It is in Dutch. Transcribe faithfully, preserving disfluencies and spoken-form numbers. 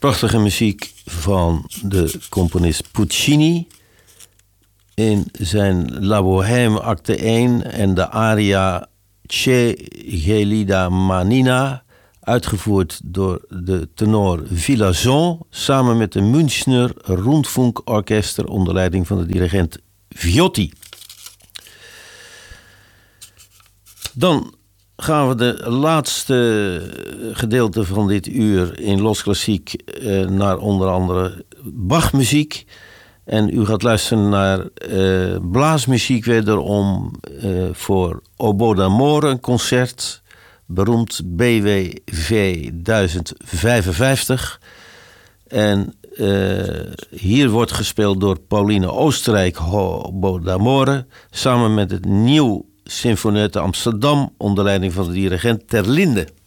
prachtige muziek van de componist Puccini in zijn La Bohème acte één en de aria C'è gelida manina, uitgevoerd door de tenor Villazon samen met de Münchner Rundfunkorchester onder leiding van de dirigent Viotti. Dan gaan we de laatste gedeelte van dit uur in Los Klassiek eh, naar onder andere Bachmuziek. En u gaat luisteren naar eh, blaasmuziek wederom eh, voor Oboe d'Amore, een concert, beroemd B W V duizend vijfenvijftig. En uh, hier wordt gespeeld door Pauline Oostenrijk, Oboe d'Amore, samen met het Nieuw Symfonie te Amsterdam onder leiding van de dirigent Ter Linde.